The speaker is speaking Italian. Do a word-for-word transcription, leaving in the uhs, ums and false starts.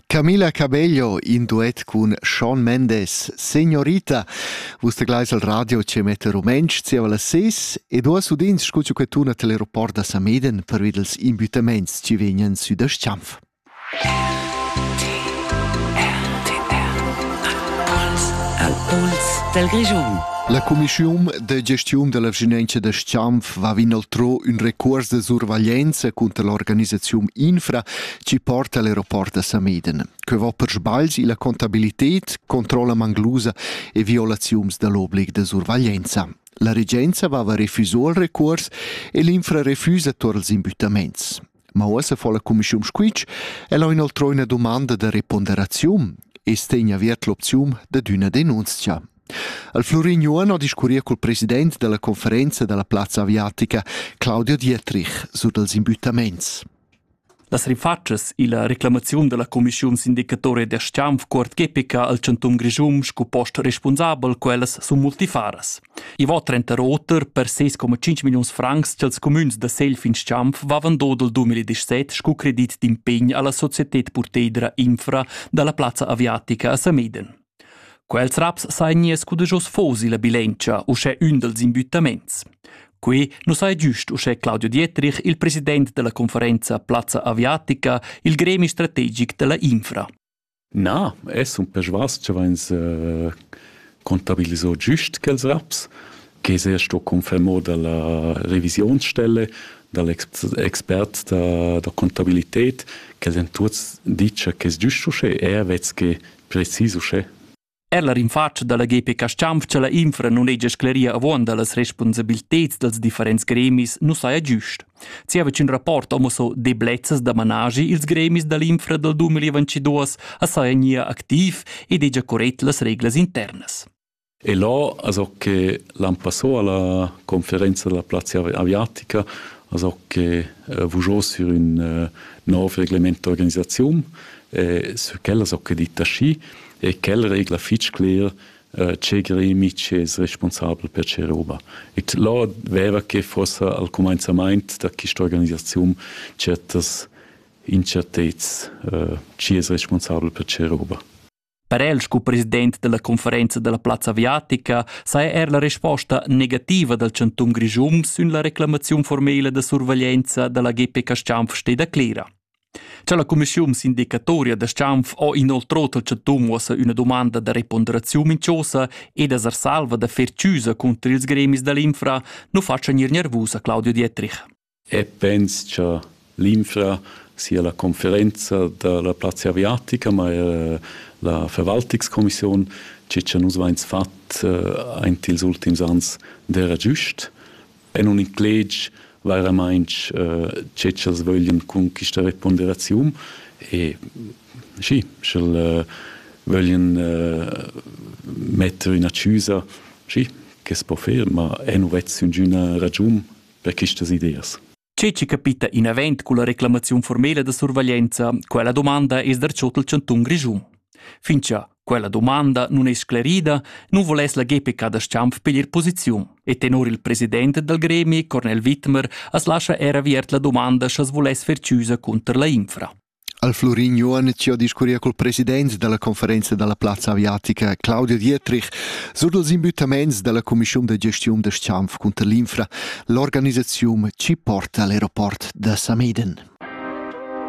Camila Cabello in duet con Shawn Mendes. Signorita, vuste gleis al radio ce mette rumensch zieva la ses e dua sudins scuccio che tu na teleaeroport da Sameden per videls imbutaments ci vegnan sü da Scianf. Al puls del Grischun. La Commission de Gestiun de la Viginencia de Scianf va vinoltrò un recurs de surveglianza contro l'organizzazione Infra ci porta all'aeroport de Sameden, che va per sbalzi la contabilità, controlla manglusa e violazioni dell'obbligo de surveglianza. La regenza va a refusò il recurs e l'Infra refusa tor els imbutaments. Ma ora fa la Commission squitch e la inoltrò una domanda de reponderazione e stegna viet l'opzione de d'una denunzia. Al Florignon ha discuria col presidente della conferenza della Plaza Aviatica, Claudio Dietrich, su dels imbutaments. Las rifaccias e la reclamazione della Commissione Sindicatore de Scianf Court G P K al Centum Grischun sco post responsabel quelles su multifaras. I vo trenta roter per sei komma cinque milions francs ch'els communs da Self in Scianf vavan do del duemiladiciassette sco credit d'impegn alla Societet Purtedra Infra dalla Plaza Aviatica a Sameden. Quels raps sai nies cu de jos fosi la bilancia o c'è un dels imbutaments. Qui non sai giust o c'è Claudio Dietrich, il presidente della conferenza Plaza Aviatica, il gremi strategic della Infra. Na, es un perschwas che vains uh, contabilisò giust quels raps, che es erst confermò dalla revisionsstelle, dall'expert da, da contabilität, che sen tuts dice che es giust o c'è, er vez che preciso c'è. Er la rinfaccia dalla G P K Scianf che la Infra non è scleria avon dallas responsabilitets dels differents gremis non sai giust. Si aveva un rapport omo so deblezzas da managi ils gremis dall'Infra del duemilaventidue a sai nia activ e degia corrett las reglas internas. E là, also che l'an passò alla conferenza della Plaza Aviatica, also che uh, vujò sur un uh, nuovo reglamento d'organizzazione, e su quella so che dita sci, e quella regola fitch clear uh, c'è gremi c'è responsabile per c'è roba. E là aveva che forse al cominciamento da questa organizzazione certe incertezze uh, c'è responsabile per c'è roba. Per el, sco presidente della conferenza della Plaza Aviatica, sai er la risposta negativa del Centum Grischun sulla reclamazione formale de sorveglianza della G P K Scianf steda clara. C'è la Commissione Sindicatoria de Scianf ha inoltre il Centum una domanda de reponderazione inciosa e da salva da fer chiusa contro ils gremis dell'Infra non faccia nir nervosa Claudio Dietrich. E penso che l'Infra sia la conferenza della Plaza Aviatica, ma è la Verwaltungskommission, che ci hanno fatto uh, in tils ultims ans d'era giust. E non in clegge veramente uh, che ci vogliono conquistare ponderazione e sì, ci uh, vogliono uh, mettere in accusa, sì, che si può fare, ma è non una ragione per queste idee. C'è ci capita in event con la reclamazione formale de sorveglianza, quella domanda è dar ciò il Centum Grischun. Finché quella domanda non è sclerida, non volesse la G P K da Scianf per posizione. E tenor il presidente del gremi, Cornel Wittmer, as lascia era viert la domanda se si volesse fer chiusa contro la Infra. Al Florignon ci ha discuria col presidente della conferenza della Plaza Aviatica, Claudio Dietrich, su dels imbutaments della Commissione de Gestiun de Scianf contro l'Infra, l'organizzazione ci porta all'aeroport de Sameden.